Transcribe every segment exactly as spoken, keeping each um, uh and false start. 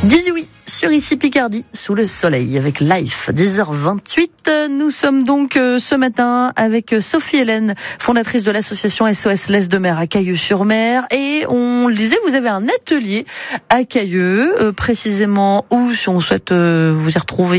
dix-huit oui, sur ici Picardie, sous le soleil, avec Life, dix heures vingt-huit. Nous sommes donc euh, ce matin avec Sophie Hélène, fondatrice de l'association S O S Laisse de Mer à Cailleux-sur-Mer. Et on le disait, vous avez un atelier à Cailleux, euh, précisément où, si on souhaite euh, vous y retrouver.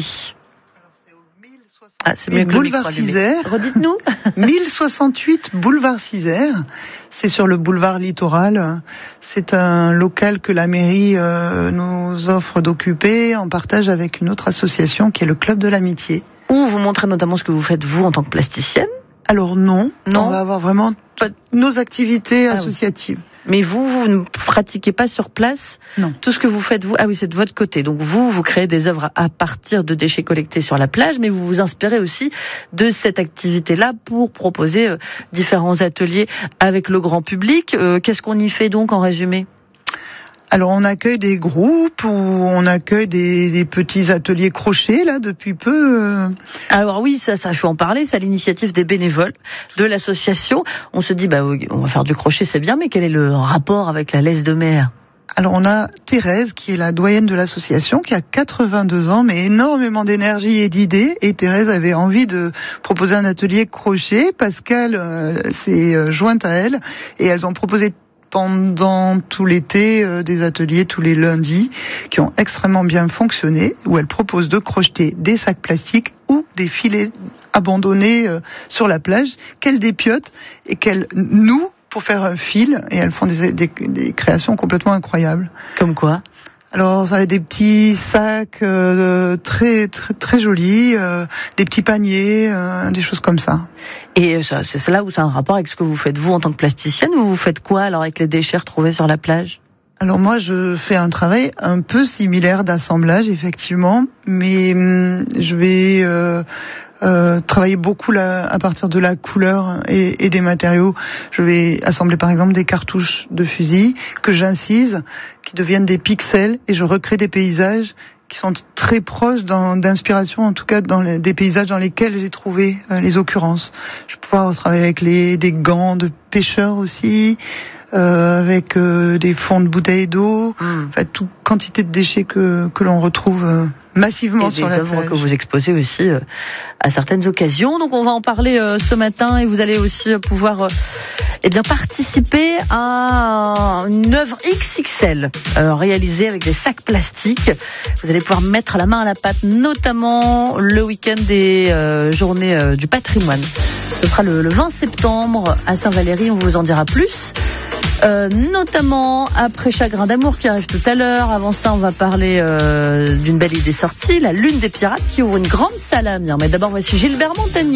Ah, c'est mieux que boulevard Cisère. Redites-nous. mille soixante-huit boulevard Cisère. C'est sur le boulevard littoral. C'est un local que la mairie euh, nous offre d'occuper en partage avec une autre association qui est le Club de l'Amitié. Où vous montrez notamment ce que vous faites vous en tant que plasticienne. Alors non, non. On va avoir vraiment t- nos activités ah, associatives. Oui. Mais vous, vous ne pratiquez pas sur place? Non. Tout ce que vous faites, vous, ah oui, c'est de votre côté. Donc vous, vous créez des œuvres à partir de déchets collectés sur la plage, mais vous vous inspirez aussi de cette activité-là pour proposer euh, différents ateliers avec le grand public. Euh, qu'est-ce qu'on y fait donc en résumé? Alors on accueille des groupes ou on accueille des, des petits ateliers crochets là depuis peu. Alors oui, ça, ça, je vais en parler. C'est à l'initiative des bénévoles de l'association. On se dit, bah, on va faire du crochet, c'est bien, mais quel est le rapport avec la laisse de mer? Alors on a Thérèse qui est la doyenne de l'association, qui a quatre-vingt-deux ans, mais énormément d'énergie et d'idées. Et Thérèse avait envie de proposer un atelier crochet. Pascal euh, s'est jointe à elle et elles ont proposé pendant tout l'été euh, des ateliers tous les lundis qui ont extrêmement bien fonctionné, où elles proposent de crocheter des sacs plastiques ou des filets abandonnés euh, sur la plage qu'elles dépiotent et qu'elles nouent pour faire un fil, et elles font des, des, des créations complètement incroyables. Comme quoi? Alors, ça va être des petits sacs euh, très, très très jolis, euh, des petits paniers, euh, des choses comme ça. Et ça, c'est là où ça a un rapport avec ce que vous faites vous en tant que plasticienne. Vous vous faites quoi alors avec les déchets retrouvés sur la plage? Alors moi, je fais un travail un peu similaire d'assemblage, effectivement, mais hum, je vais euh, euh, travailler beaucoup là, à partir de la couleur et, et des matériaux. Je vais assembler par exemple des cartouches de fusil que j'incise, qui deviennent des pixels, et je recrée des paysages qui sont très proches dans, d'inspiration, en tout cas dans les, des paysages dans lesquels j'ai trouvé euh, les occurrences. Je vais pouvoir travailler avec les, des gants de pêcheurs aussi, euh, avec euh, des fonds de bouteilles d'eau, mmh. Enfin, toute quantité de déchets que, que l'on retrouve euh, massivement et sur la plage. Et des œuvres que vous exposez aussi euh, à certaines occasions. Donc on va en parler euh, ce matin, et vous allez aussi euh, pouvoir euh, eh bien, participer à une œuvre X X L euh, réalisée avec des sacs plastiques. Vous allez pouvoir mettre la main à la pâte, notamment le week-end des euh, journées euh, du patrimoine. Ce sera le, le vingt septembre à Saint-Valery, on vous en dira plus. Euh, notamment après Chagrin d'amour qui arrive tout à l'heure. Avant ça, on va parler euh, d'une belle idée sortie, la Lune des Pirates, qui ouvre une grande salle à Amiens. Mais d'abord, voici Gilbert Montagnier.